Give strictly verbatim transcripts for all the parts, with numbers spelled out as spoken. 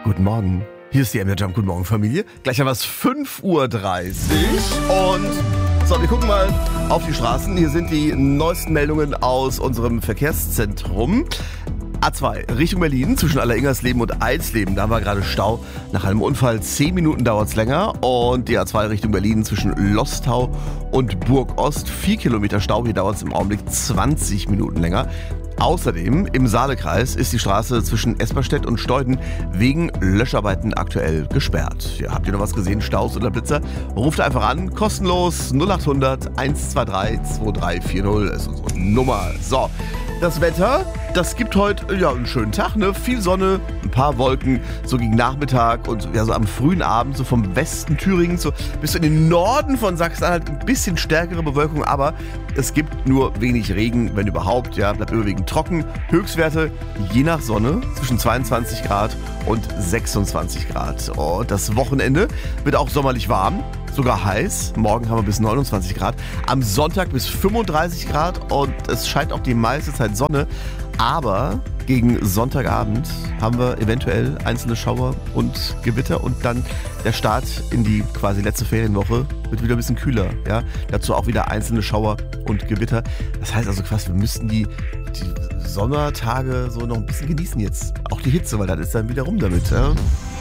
Guten Morgen. Hier ist die M D Jump. Guten Morgen, Familie. Gleich haben wir es fünf Uhr dreißig und so, wir gucken mal auf die Straßen. Hier sind die neuesten Meldungen aus unserem Verkehrszentrum. A zwei Richtung Berlin zwischen Alleringersleben und Eisleben. Da war gerade Stau. Nach einem Unfall zehn Minuten dauert es länger. Und die A zwei Richtung Berlin zwischen Lostau und Burg-Ost. vier Kilometer Stau. Hier dauert es im Augenblick zwanzig Minuten länger. Außerdem im Saalekreis ist die Straße zwischen Esperstedt und Steuden wegen Löscharbeiten aktuell gesperrt. Ja, habt ihr noch was gesehen, Staus oder Blitzer? Ruft einfach an, kostenlos null acht hundert eins zwei drei zwei drei vier null ist unsere Nummer. So, das Wetter, das gibt heute ja einen schönen Tag, ne? Viel Sonne, ein paar Wolken, so gegen Nachmittag und ja, so am frühen Abend, so vom Westen Thüringens so bis in den Norden von Sachsen-Anhalt ein bisschen stärkere Bewölkung, aber es gibt nur wenig Regen, wenn überhaupt, ja, bleibt überwiegend trocken. Höchstwerte je nach Sonne zwischen zweiundzwanzig Grad und sechsundzwanzig Grad. Und das Wochenende wird auch sommerlich warm, sogar heiß. Morgen haben wir bis neunundzwanzig Grad, am Sonntag bis fünfunddreißig Grad und es scheint auch die meiste Zeit Sonne. Aber gegen Sonntagabend haben wir eventuell einzelne Schauer und Gewitter und dann der Start in die quasi letzte Ferienwoche wird wieder ein bisschen kühler. Ja? Dazu auch wieder einzelne Schauer und Gewitter. Das heißt also quasi, wir müssten die, die Sommertage so noch ein bisschen genießen jetzt. Auch die Hitze, weil dann ist dann wieder rum damit. Ja?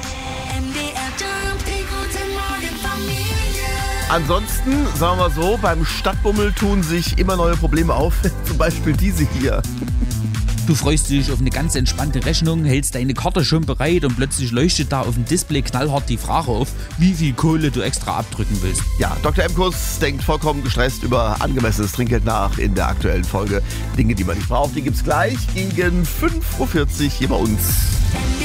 Ansonsten, sagen wir mal so, beim Stadtbummel tun sich immer neue Probleme auf. Zum Beispiel diese hier. Du freust dich auf eine ganz entspannte Rechnung, hältst deine Karte schon bereit und plötzlich leuchtet da auf dem Display knallhart die Frage auf, wie viel Kohle du extra abdrücken willst. Ja, Doktor Emkus denkt vollkommen gestresst über angemessenes Trinkgeld nach in der aktuellen Folge. Dinge, die man nicht braucht, die gibt's gleich gegen fünf Uhr vierzig hier bei uns.